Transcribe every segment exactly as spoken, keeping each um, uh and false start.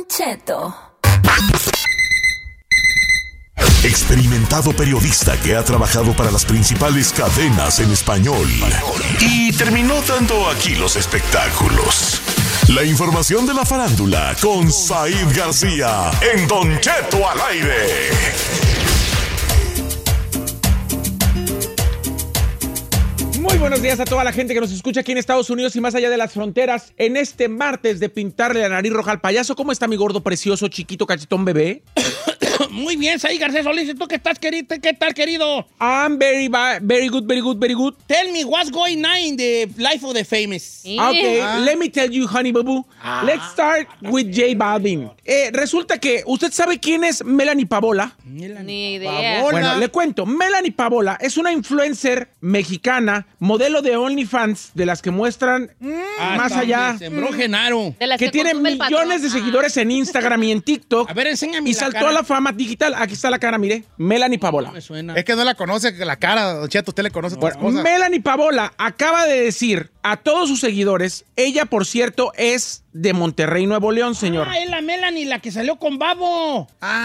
Cheto. Experimentado periodista que ha trabajado para las principales cadenas en español y terminó dando aquí los espectáculos. La información de la farándula con Said García en Don Cheto al aire. Muy buenos días a toda la gente que nos escucha aquí en Estados Unidos y más allá de las fronteras. En este martes de pintarle la nariz roja al payaso, ¿cómo está mi gordo precioso, chiquito, cachetón bebé? Muy bien, Said García Solís. ¿Tú qué estás, querido? ¿Qué tal, querido? I'm very, very good, very good, very good. Tell me what's going on in the life of the famous. Okay, ah. let me tell you, honey boo boo. Ah. Let's start with J Balvin. Eh, resulta que, ¿usted sabe quién es Melanie Pavola? Ni idea. Bueno, le cuento. Melanie Pavola es una influencer mexicana, modelo de OnlyFans, de las que muestran ah, más allá. Sembró Genaro. Que, que tiene millones de seguidores ah. en Instagram y en TikTok. A ver, enséñame y la saltó cara. a la fama digital. Aquí está la cara, mire. Melanie Pavola. No me suena. Es que no la conoce la cara, Don Cheto. Usted le conoce bueno, todas cosas. Melanie Pavola acaba de decir a todos sus seguidores, ella, por cierto, es de Monterrey, Nuevo León, señor. Ah, es la Melanie, la que salió con Babo.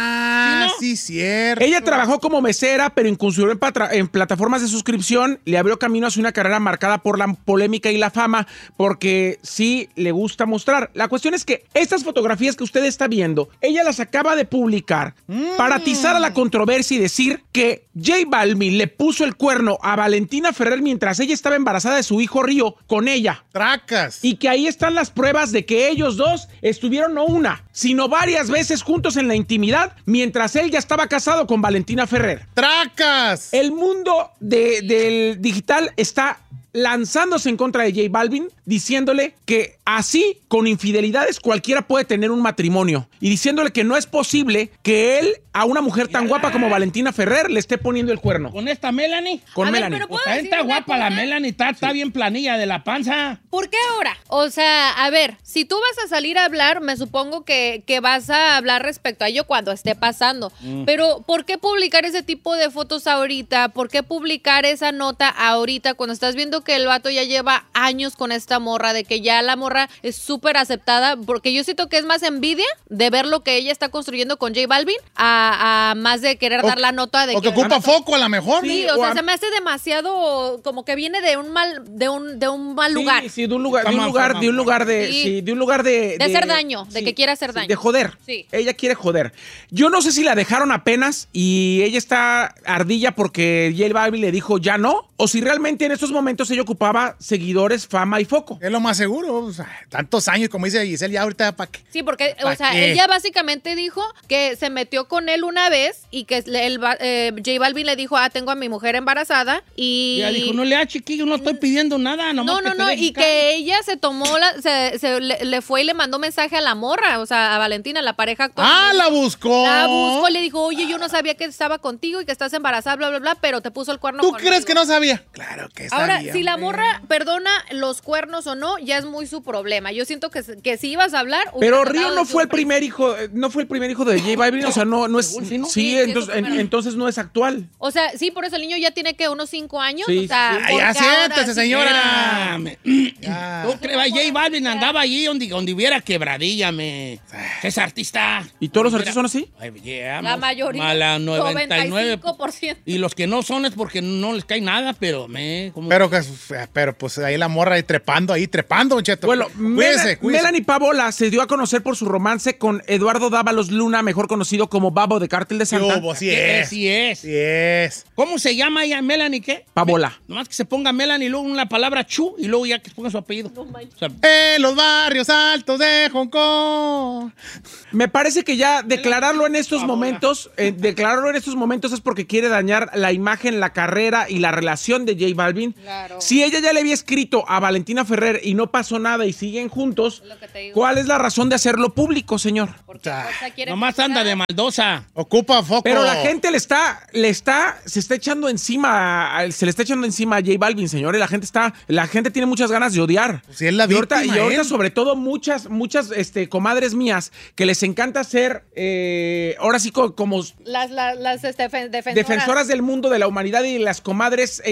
Ah, ¿sí, no? Sí, cierto. Ella trabajó como mesera, pero incursionó en, en plataformas de suscripción. Le abrió camino hacia una carrera marcada por la polémica y la fama, porque sí le gusta mostrar. La cuestión es que estas fotografías que usted está viendo, ella las acaba de publicar mm. para atizar a la controversia y decir que J Balvin le puso el cuerno a Valentina Ferrer mientras ella estaba embarazada de su hijo Río con ella. Tracas. Y que ahí están las pruebas de que ellos dos estuvieron no una, sino varias veces juntos en la intimidad mientras él ya estaba casado con Valentina Ferrer. ¡Tracas! El mundo de, del digital está lanzándose en contra de J Balvin, diciéndole que así, con infidelidades, cualquiera puede tener un matrimonio. Y diciéndole que no es posible que él, a una mujer tan guapa como Valentina Ferrer, le esté poniendo el cuerno. ¿Con esta Melanie? Con a Melanie. Ver, pues está guapa la Melanie, está, está sí. bien planilla de la panza. ¿Por qué ahora? O sea, a ver, si tú vas a salir a hablar, me supongo que, que vas a hablar respecto a ello cuando esté pasando. Mm. Pero, ¿por qué publicar ese tipo de fotos ahorita? ¿Por qué publicar esa nota ahorita cuando estás viendo que el vato ya lleva años con esta morra, de que ya la morra es súper aceptada? Porque yo siento que es más envidia de ver lo que ella está construyendo con J Balvin a, a más de querer o, dar la nota de o que... que ocupa foco a lo mejor. Sí, sí o, o sea, a... se me hace demasiado como que viene de un mal, de un, de un mal sí, lugar. Sí, de un lugar, de un lugar, de un lugar de... Sí. Sí, de un lugar de... De, de hacer daño, de sí, que quiere hacer daño. De joder. Sí. Ella quiere joder. Yo no sé si la dejaron apenas y ella está ardilla porque J Balvin le dijo ya no, o si realmente en estos momentos ella ocupaba seguidores, fama y foco. Es lo más seguro. O sea, tantos años, como dice Giselle, ya ahorita para qué. Sí, porque, o sea, qué? ella básicamente dijo que se metió con él una vez y que el, el, eh, J Balvin le dijo, ah, tengo a mi mujer embarazada y... Ya dijo, no le ha chiquillo, no estoy pidiendo nada. No, no, no, y caer. Que ella se tomó, la, se, se le, le fue y le mandó mensaje a la morra, o sea, a Valentina, la pareja actual. Ah, la buscó. La buscó, le dijo, oye, yo no sabía que estaba contigo y que estás embarazada, bla, bla, bla, pero te puso el cuerno ¿Tú conmigo. crees que no sabía? Claro que sabía. Ahora, si la morra perdona los cuernos o no, ya es muy su problema. Yo siento que, que si ibas a hablar... Pero Río no fue el primer hijo, no fue el primer hijo de J Balvin, o sea, no, no es... Sí, ¿no? sí, sí entonces, en, entonces no es actual. O sea, sí, por eso el niño ya tiene que unos cinco años. Sí, o sea, sí. Ya siéntese, señora. Ya. ¿Tú crees? J Balvin andaba allí donde, donde hubiera quebradilla, me. Es artista. ¿Y todos los artistas son así? Ay, yeah, la mayoría. A la noventa y nueve por ciento. Y los que no son es porque no les cae nada, pero me... ¿cómo? Pero, que, pero pues ahí la morra ahí trepando, ahí trepando, Cheto. Bueno, cuídese, cuídese. Melanie Pavola se dio a conocer por su romance con Eduardo Dávalos Luna, mejor conocido como Babo de Cártel de Santa. Yo, sí es. Sí es. Sí es. ¿Cómo se llama ella, Melanie qué? Pavola. Nomás que se ponga Melanie y luego una palabra Chu y luego ya que se ponga su apellido. No, o sea, en los barrios altos de Hong Kong. Me parece que ya declararlo en estos momentos, eh, declararlo en estos momentos es porque quiere dañar la imagen, la carrera y la relación de J Balvin. Claro. Si ella ya le había escrito a Valentina Ferrer y no pasó nada y siguen juntos, es ¿cuál es la razón de hacerlo público, señor? Porque ah, nomás anda de maldosa. Ocupa foco. Pero la gente le está, le está, se está echando encima, se le está echando encima a J Balvin, señor, y la gente está, la gente tiene muchas ganas de odiar. Pues si es la y ahorita, víctima, y ahorita ¿eh? sobre todo muchas, muchas este, comadres mías que les encanta ser, eh, ahora sí como las, las, las este, defensoras. defensoras del mundo, de la humanidad y las comadres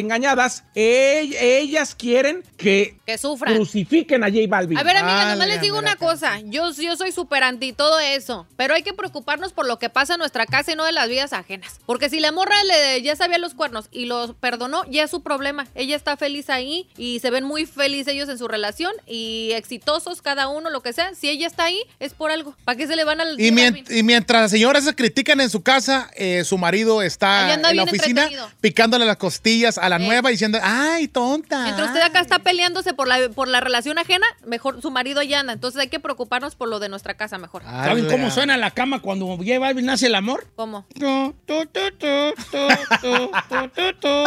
engañadas. Ell- ellas quieren que, Que sufran. crucifiquen a J Balvin. A ver, amigas, nomás Válgame les digo la una cosa. Yo, yo soy súper anti todo eso, pero hay que preocuparnos por lo que pasa en nuestra casa y no de las vidas ajenas. Porque si la morra le, ya sabía los cuernos y los perdonó, ya es su problema. Ella está feliz ahí y se ven muy felices ellos en su relación y exitosos cada uno, lo que sea. Si ella está ahí, es por algo. ¿Para qué se le van al... Y, mient- y mientras las señoras se critican en su casa, eh, su marido Ahí está anda en la bien oficina entretenido. picándole las costillas a la Sí. nueva diciendo, ¡ay, tonta! Mientras usted acá está peleándose por la, por la relación ajena, mejor su marido allá anda. Entonces hay que preocuparnos por lo de nuestra casa mejor. ¿Saben cómo suena la cama cuando J Balvin nace el amor? ¿Cómo? Tu, tu, tu, tu, tu, tu, tu, tu, tu, tu,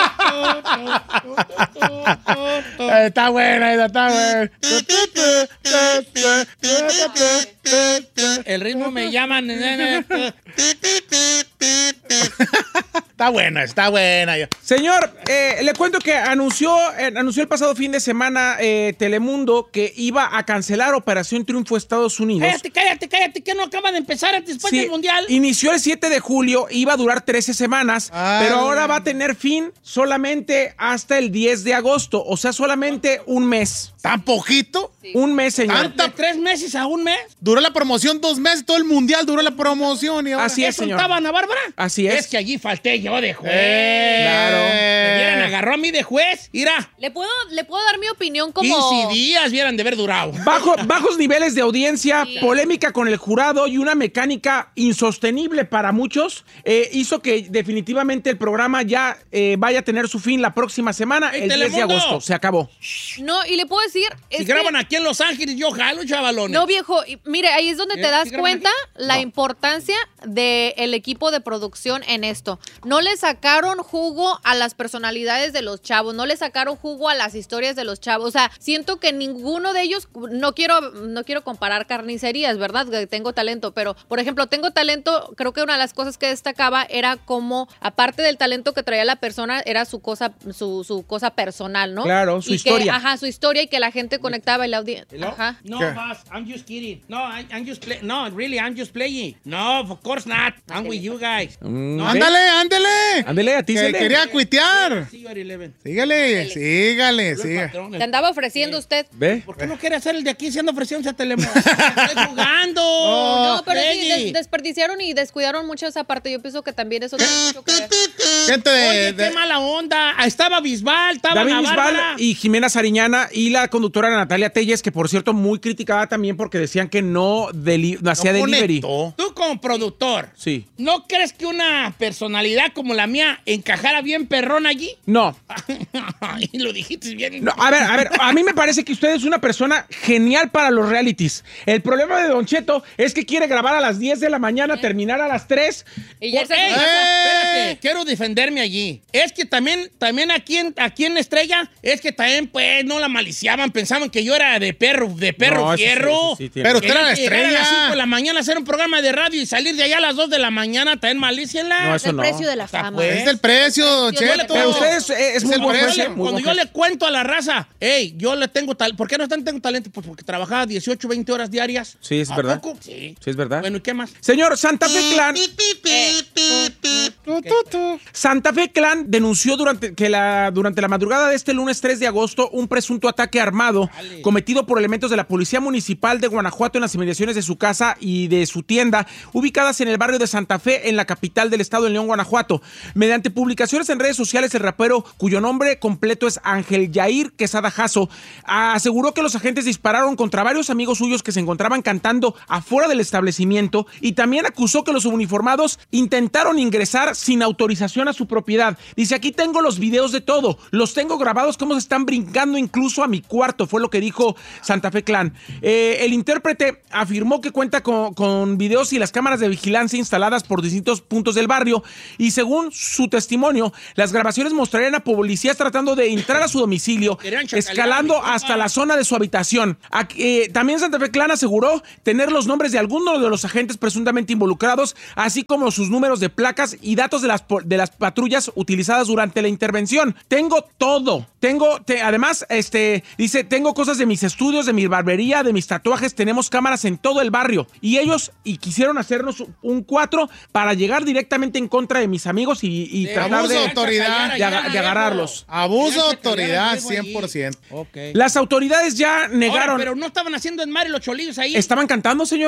tu. Eh, Está buena, esa, está buena. El ritmo me llama. Está buena, está buena. Señor, eh, le cuento que anunció, eh, anunció el pasado fin de semana eh, Telemundo que iba a cancelar Operación Triunfo Estados Unidos. Cállate, cállate, cállate, que no acaba de empezar después Sí, del mundial. inició el siete de julio, iba a durar trece semanas, Ah. pero ahora va a tener fin solamente hasta el diez de agosto, o sea, solamente un mes. ¿Tan poquito? Un mes, señor. ¿De tres meses a un mes? Duró la promoción dos meses, todo el mundial duró la promoción. Y ahora... Así es, ¿Eso señor. contaban a Bárbara? Así es. Es que allí falté yo de juez. Eh, Claro. Me hubieran agarró a mí de juez. Mira, ¿Le puedo, le puedo dar mi opinión como... quince días hubieran de haber durado. Bajo- bajos niveles de audiencia, Sí. polémica con el jurado y una mecánica insostenible para muchos eh, hizo que definitivamente el programa ya eh, vaya a tener su fin la próxima semana, ¡Ey, el diez de Telemundo! agosto. Se acabó. No, y le puedo decir... es Si que- graban aquí en Los Ángeles, yo jalo, chavalones. No, viejo, y mire, ahí es donde ¿Eh? te das ¿Sí graban cuenta aquí? la No. importancia del equipo de producción en esto. No le sacaron jugo a las personalidades de los chavos, no le sacaron jugo a las historias de los chavos. O sea, siento que ninguno de ellos, no quiero, no quiero comparar carnicerías, ¿verdad? Que tengo talento, pero, por ejemplo, tengo talento, creo que una de las cosas que destacaba era como, aparte del talento que traía la persona, era su cosa, su, su cosa personal, ¿no? Claro, su Y que- historia. ajá, su historia y que la gente conectaba y la audiencia. Hello? Ajá. No, ¿Qué? boss, I'm just kidding. No, I, I'm just playing. No, really, I'm just playing. No, of course not. I'm with you guys. Mm, No, ok. ¡Ándale, ándale! Ándele, a ti Que se le- quería cuitear. See you at eleven. Sígale, sígale, Los sígale. patrones. Te andaba ofreciendo usted. ¿Ve? ¿Por qué no quiere hacer el de aquí siendo ofreciéndose a Telemundo? Estoy jugando. No, pero sí, Peggy. des- desperdiciaron y descuidaron mucho esa parte. Yo pienso que también eso tiene mucho que ver. Gente de, Oye, de- qué mala onda. Ah, estaba Bisbal, estaba David Ana Bisbal Bárbara. y Jimena Sariñana y la conductora Natalia Telles, que por cierto muy criticada también porque decían que no, deli- no hacía no delivery. conectó. Tú como productor, Sí. ¿no crees que una personalidad como la mía encajara bien perrón allí? No. Y lo dijiste bien. No, a ver, a ver, a mí me parece que usted es una persona genial para los realities. El problema de Don Cheto es que quiere grabar a las diez de la mañana, terminar a las tres. Y ya Por- se ¡Ey! fue. Espérate, quiero defenderme allí. Es que también, también aquí, en, aquí en Estrella, es que también, pues, no la maliciaban. Pensaban que yo era de perro, de perro No, eso sí, fierro. eso sí tiene- Pero usted era la Querían que llegara a las estrella. cinco de la mañana a hacer un programa de radio y salir de allá a las dos de la mañana, también malícienla. No, Es eso el no. precio de la Está fama. pues. Es el precio, Don Yo le- Cheto. Pero usted es, es Es muy el buen precio. juez, ¿eh? Cuando Muy yo buen le juez. cuento a la raza, hey, yo le tengo tal, ¿por qué no están tengo talento? Pues porque trabajaba dieciocho, veinte horas diarias. Sí, es ¿A verdad. poco? Sí. Sí, es verdad. Bueno, ¿y qué más? Señor, Santa Fe Clan. Tu, tu, tu. Santa Fe Clan denunció durante, que la, durante la madrugada de este lunes tres de agosto un presunto ataque armado Dale. cometido por elementos de la Policía Municipal de Guanajuato en las inmediaciones de su casa y de su tienda, ubicadas en el barrio de Santa Fe, en la capital del estado de León, Guanajuato. Mediante publicaciones en redes sociales, el rapero, cuyo nombre completo es Ángel Yair Quesada Jasso, aseguró que los agentes dispararon contra varios amigos suyos que se encontraban cantando afuera del establecimiento y también acusó que los uniformados intentaron ingresar sin autorización a su propiedad. Dice, aquí tengo los videos de todo, los tengo grabados cómo se están brincando incluso a mi cuarto, fue lo que dijo Santa Fe Clan. Eh, el intérprete afirmó que cuenta con, con videos y las cámaras de vigilancia instaladas por distintos puntos del barrio y según su testimonio, las grabaciones mostrarían a policías tratando de entrar a su domicilio, Querían chacalear, escalando mi compa. hasta la zona de su habitación. Aquí, eh, también Santa Fe Clan aseguró tener los nombres de algunos de los agentes presuntamente involucrados, así como sus números de placas y datos de las, po- de las patrullas utilizadas durante la intervención. Tengo todo. Tengo, te- además, este, dice, tengo cosas de mis estudios, de mi barbería, de mis tatuajes. Tenemos cámaras en todo el barrio. Y ellos y quisieron intentaron hacernos un cuatro para llegar directamente en contra de mis amigos y, y De tratar abuso de, de autoridad. de aga- de agarrarlos. Abuso de Tenían que callar autoridad, al viejo allí. cien por ciento. Ok. Las autoridades ya negaron. Ahora, pero no estaban haciendo en mar los cholillos ahí. Estaban cantando, señor.